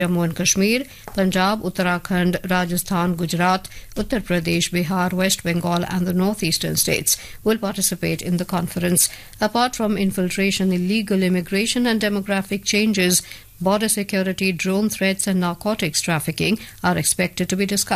Jammu and Kashmir, Punjab, Uttarakhand, Rajasthan, Gujarat, Uttar Pradesh, Bihar, West Bengal and the northeastern states will participate in the conference. Apart from infiltration, illegal immigration and demographic changes, border security, drone threats and narcotics trafficking are expected to be discussed.